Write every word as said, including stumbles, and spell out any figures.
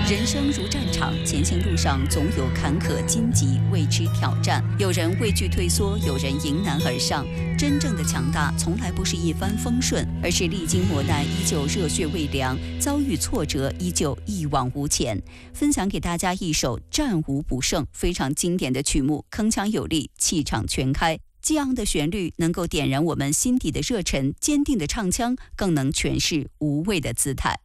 人生如战场，前行路上总有坎坷荆棘、未知挑战。有人畏惧退缩，有人迎难而上。真正的强大，从来不是一帆风顺，而是历经磨难，依旧热血未凉；遭遇挫折，依旧一往无前。分享给大家一首《战无不胜》非常经典的曲目，铿锵有力，气场全开。激昂的旋律能够点燃我们心底的热忱，坚定的唱腔更能诠释无畏的姿态。